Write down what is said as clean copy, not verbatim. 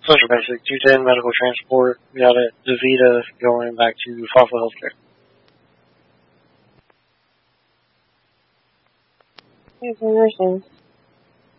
Social Basic, 210 Medical Transport, got it, Davita going back to Fawful Healthcare. Here's the nursing.